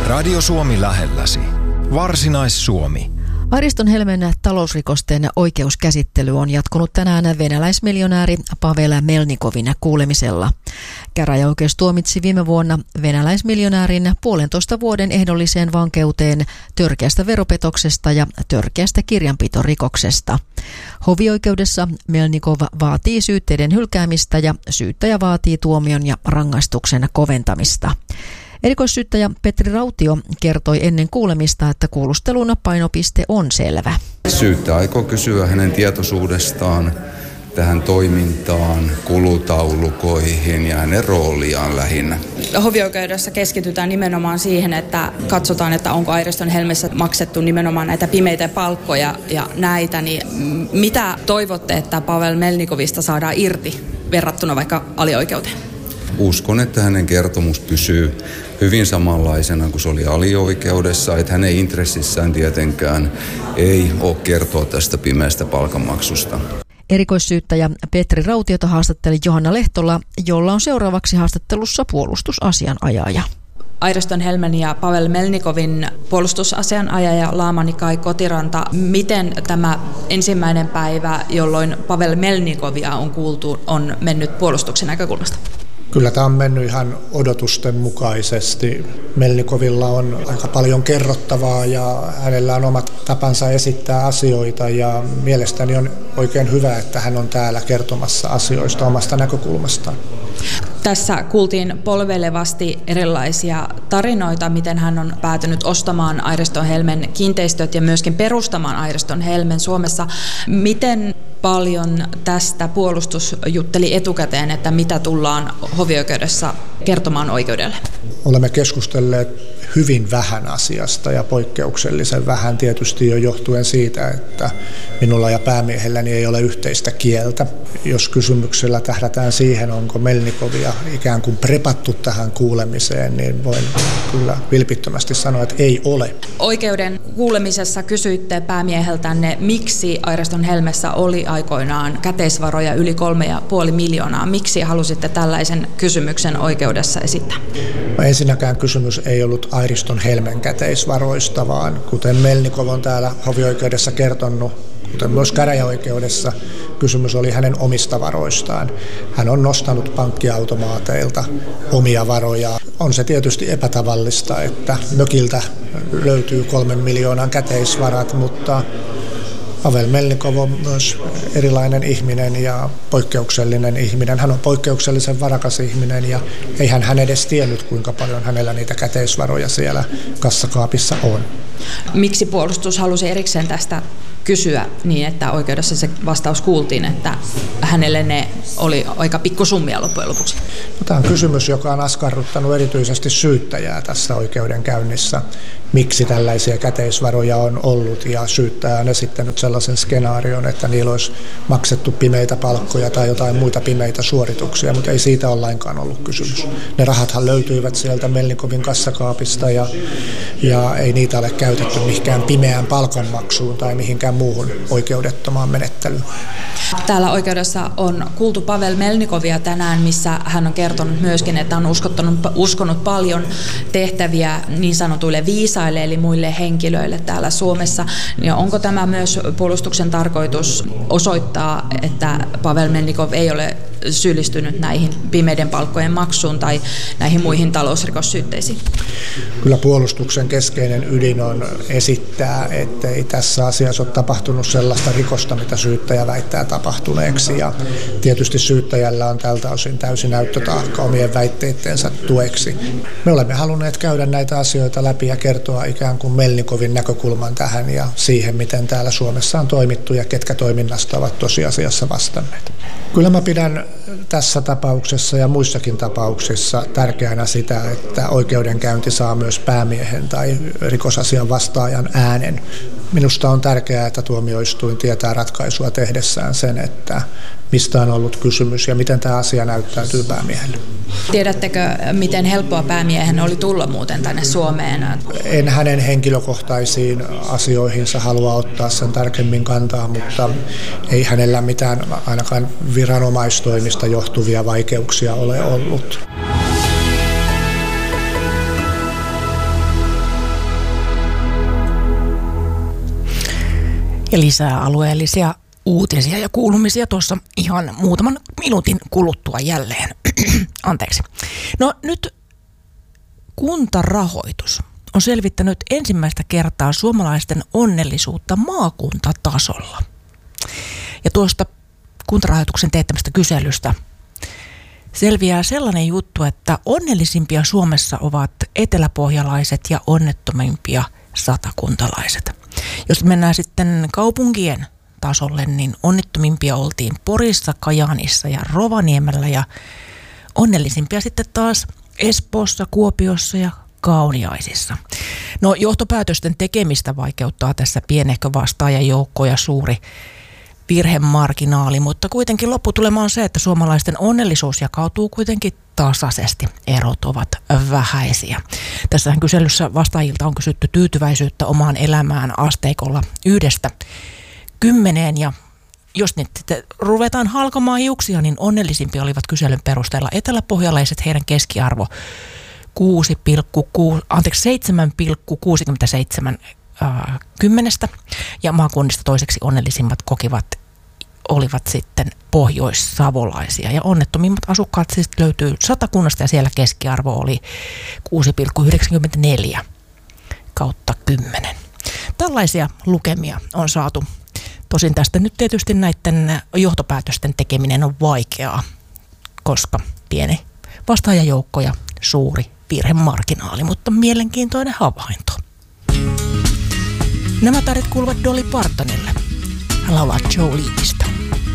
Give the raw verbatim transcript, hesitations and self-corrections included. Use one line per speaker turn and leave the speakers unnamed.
Radio Suomi lähelläsi. Varsinais-Suomi.
Ariston Helmen talousrikosten oikeuskäsittely on jatkunut tänään venäläismiljonääri Pavel Melnikovin kuulemisella. Käräjäoikeus tuomitsi viime vuonna venäläismiljonäärin puolentoista vuoden ehdolliseen vankeuteen törkeästä veropetoksesta ja törkeästä kirjanpitorikoksesta. Hovioikeudessa Melnikov vaatii syytteiden hylkäämistä ja syyttäjä vaatii tuomion ja rangaistuksen koventamista. Erikoissyyttäjä Petri Rautio kertoi ennen kuulemista, että kuulustelun painopiste on selvä.
Syyttäjä aikoo kysyä hänen tietoisuudestaan tähän toimintaan, kulutaulukoihin ja hänen rooliaan lähinnä.
Hovioikeudessa keskitytään nimenomaan siihen, että katsotaan, että onko Ariston Helmessä maksettu nimenomaan näitä pimeitä palkkoja ja näitä. Niin mitä toivotte, että Pavel Melnikovista saadaan irti verrattuna vaikka alioikeuteen?
Uskon, että hänen kertomus pysyy hyvin samanlaisena kuin se oli alioikeudessa, että hänen intressissään tietenkään ei ole kertoa tästä pimeästä palkanmaksusta.
Erikoissyyttäjä Petri Rautiota haastatteli Johanna Lehtola, jolla on seuraavaksi haastattelussa puolustusasianajaja.
Ariston Helmen ja Pavel Melnikovin puolustusasianajaja Laamani Kai Kotiranta. Miten tämä ensimmäinen päivä, jolloin Pavel Melnikovia on kuultu, on mennyt puolustuksen näkökulmasta?
Kyllä tämä on mennyt ihan odotusten mukaisesti. Melnikovilla on aika paljon kerrottavaa ja hänellä on omat tapansa esittää asioita ja mielestäni on oikein hyvä, että hän on täällä kertomassa asioista omasta näkökulmastaan.
Tässä kuultiin polveilevasti erilaisia tarinoita, miten hän on päätynyt ostamaan Ariston Helmen kiinteistöt ja myöskin perustamaan Ariston Helmen Suomessa. Miten paljon tästä puolustus jutteli etukäteen, että mitä tullaan hovioikeudessa kertomaan oikeudelle?
Olemme keskustelleet hyvin vähän asiasta ja poikkeuksellisen vähän tietysti jo johtuen siitä, että minulla ja päämiehelläni ei ole yhteistä kieltä. Jos kysymyksellä tähdätään siihen, onko Melnikovia ikään kuin prepattu tähän kuulemiseen, niin voin kyllä vilpittömästi sanoa, että ei ole.
Oikeuden kuulemisessa kysyitte päämieheltänne, miksi Ariston Helmessä oli aikoinaan käteisvaroja yli kolme ja puoli miljoonaa. Miksi halusitte tällaisen kysymyksen oikeudessa esittää?
No ensinnäkään kysymys ei ollut Ariston Helmen käteisvaroista, vaan kuten Melnikov on täällä hovioikeudessa kertonut, kuten myös käräjäoikeudessa, kysymys oli hänen omista varoistaan. Hän on nostanut pankkiautomaateilta omia varoja. On se tietysti epätavallista, että mökiltä löytyy kolmen miljoonan käteisvarat, mutta Pavel Melnikov on myös erilainen ihminen ja poikkeuksellinen ihminen. Hän on poikkeuksellisen varakas ihminen ja eihän hän edes tiennyt, kuinka paljon hänellä niitä käteisvaroja siellä kassakaapissa on.
Miksi puolustus halusi erikseen tästä kysyä niin, että oikeudessa se vastaus kuultiin, että hänelle ne oli aika pikkusummia loppujen lopuksi?
No, tämä on kysymys, joka on askarruttanut erityisesti syyttäjää tässä oikeudenkäynnissä. Miksi tällaisia käteisvaroja on ollut ja syyttäjä on esittänyt sellaisen skenaarion, että niillä olisi maksettu pimeitä palkkoja tai jotain muita pimeitä suorituksia, mutta ei siitä ole lainkaan ollut kysymys. Ne rahathan löytyivät sieltä Melnikovin kassakaapista ja, ja ei niitä ole käytetty mihinkään pimeään palkanmaksuun tai mihinkään muuhun oikeudettomaan menettelyyn.
Täällä oikeudessa on kuultu Pavel Melnikovia tänään, missä hän on kertonut myöskin, että on uskottanut, uskonut paljon tehtäviä niin sanotuille viisaille eli muille henkilöille täällä Suomessa. Ja onko tämä myös puolustuksen tarkoitus osoittaa, että Pavel Melnikov ei ole syyllistynyt näihin pimeiden palkkojen maksuun tai näihin muihin talousrikossyytteisiin?
Kyllä puolustuksen keskeinen ydin on esittää, että ei tässä asiassa ole tapahtunut sellaista rikosta, mitä syyttäjä väittää tapahtuneeksi. Ja tietysti syyttäjällä on tältä osin täysi näyttötaakka omien väitteitteensä tueksi. Me olemme halunneet käydä näitä asioita läpi ja kertoa ikään kuin Melnikovin näkökulman tähän ja siihen, miten täällä Suomessa on toimittu ja ketkä toiminnasta ovat tosiasiassa vastanneet. Kyllä mä pidän tässä tapauksessa ja muissakin tapauksissa tärkeänä sitä, että oikeudenkäynti saa myös päämiehen tai rikosasian vastaajan äänen. Minusta on tärkeää, että tuomioistuin tietää ratkaisua tehdessään sen, että mistä on ollut kysymys ja miten tämä asia näyttäytyy päämiehelle.
Tiedättekö, miten helppoa päämiehen oli tulla muuten tänne Suomeen?
En hänen henkilökohtaisiin asioihinsa halua ottaa sen tarkemmin kantaa, mutta ei hänellä mitään ainakaan viranomaistoimista johtuvia vaikeuksia ole ollut.
Ja lisää alueellisia uutisia ja kuulumisia tuossa ihan muutaman minuutin kuluttua jälleen. Anteeksi. No nyt Kuntarahoitus on selvittänyt ensimmäistä kertaa suomalaisten onnellisuutta maakuntatasolla. Ja tuosta Kuntarahoituksen teettämästä kyselystä selviää sellainen juttu, että onnellisimpia Suomessa ovat eteläpohjalaiset ja onnettomimpia satakuntalaiset. Jos mennään sitten kaupunkien tasolle, niin onnettomimpia oltiin Porissa, Kajaanissa ja Rovaniemellä ja onnellisimpia sitten taas Espoossa, Kuopiossa ja Kauniaisissa. No johtopäätösten tekemistä vaikeuttaa tässä pienehkö vastaajajoukko ja suuri virhemarginaali, mutta kuitenkin lopputulema on se, että suomalaisten onnellisuus jakautuu kuitenkin tasaisesti. Erot ovat vähäisiä. Tässähän kyselyssä vastaajilta on kysytty tyytyväisyyttä omaan elämään asteikolla yhdestä kymmeneen ja jos nyt ruvetaan halkomaan hiuksia, niin onnellisimpia olivat kyselyn perusteella eteläpohjalaiset, heidän keskiarvo kuusi pilkku kuusi, anteeksi, seitsemän pilkku kuusikymmentäseitsemän äh, kymmenestä ja maakunnista toiseksi onnellisimmat kokivat olivat sitten pohjoissavolaisia ja onnettomimmat asukkaat siis löytyy Satakunnasta ja siellä keskiarvo oli kuusi pilkku yhdeksänkymmentäneljä kautta kymmenen. Tällaisia lukemia on saatu. Tosin tästä nyt tietysti näiden johtopäätösten tekeminen on vaikeaa, koska pieni vastaajajoukko ja suuri virhemarginaali, mutta mielenkiintoinen havainto. Nämä tarinat kuuluvat Dolly Partonille. Hän laulaa Joleneista.